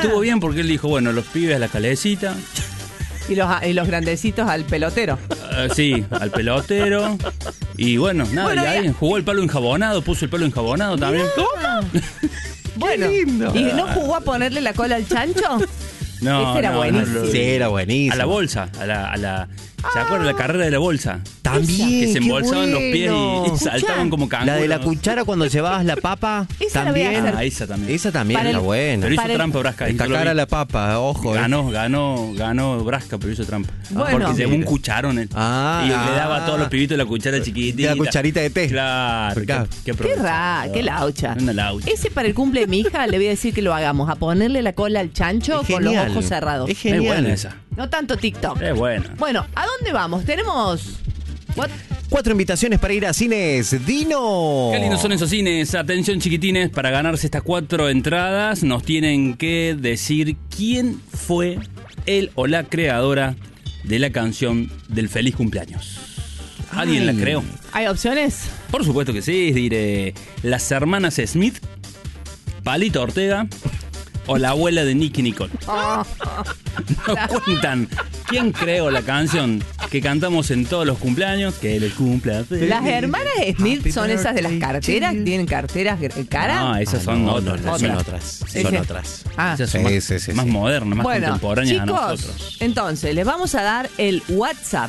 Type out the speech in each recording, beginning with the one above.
estuvo bien porque él dijo, bueno, los pibes a la calecita. Y los grandecitos al pelotero. Sí, al pelotero. Y bueno, nada, Bueno, y ahí ya. jugó el palo enjabonado, puso el palo enjabonado también. Bueno, lindo. ¿y no jugó a ponerle la cola al chancho? No, Ese era buenísimo. Sí, era buenísimo. A la bolsa, a la ¿se acuerdan de la carrera de la bolsa? También. Que se qué embolsaban los pies bueno. y saltaban como canguros. La de la cuchara cuando llevabas la papa. Esa la voy a también. hacer. Ah, esa también. Esa también Para era el- buena. Pero hizo Para el- trampa Brasca. Esta yo lo cara vi. la papa, ojo. Ganó Brasca, pero hizo trampa. Bueno. Porque llevó un Mira. cucharón él. Ah. Y le daba a todos los pibitos la cuchara chiquitita. La cucharita de té. Claro. Porque- Qué aprovechado. qué laucha. Una laucha. Ese para el cumple de mi hija le voy a decir que lo hagamos. A ponerle la cola al chancho Es con los genial. ojos cerrados. Es Es genial. buena esa. No tanto TikTok. Es buena. Bueno, ¿a dónde vamos? Tenemos... What? 4 invitaciones para ir a cines. Dino. Qué lindos son esos cines. Atención, chiquitines, para ganarse estas 4 entradas nos tienen que decir quién fue el o la creadora de la canción del feliz cumpleaños. ¿Alguien Ay. la creó? ¿Hay opciones? Por supuesto que sí. Diré las hermanas Smith, Palito Ortega o la abuela de Nicky Nicole. Nos cuentan quién creó la canción que cantamos en todos los cumpleaños. Que el cumpla feliz. Las hermanas Smith son esas de las carteras. ¿Tienen carteras caras? No, esas son no, otras. no, Otras. son otras. Ese- Son otras. Ah. Esas son Sí, más, sí, más sí. modernas, más Bueno, contemporáneas a chicos, nosotros. entonces les vamos a dar el WhatsApp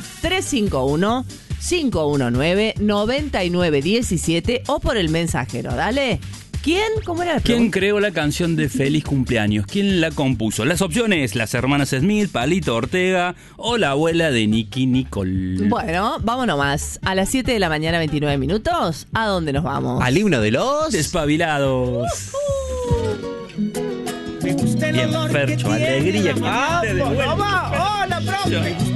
351-519-9917 o por el mensajero. Dale. ¿Quién? ¿Cómo era la ¿Quién pregunta? creó la canción de Feliz Cumpleaños? ¿Quién la compuso? Las opciones, las hermanas Smith, Palito Ortega o la abuela de Nicky Nicole. Bueno, vámonos más. A las 7 de la mañana, 29 minutos. ¿A dónde nos vamos? Al himno de los. Despabilados. Bien, Fercho, alegría. Que te devuelve. ¡Hola, profe!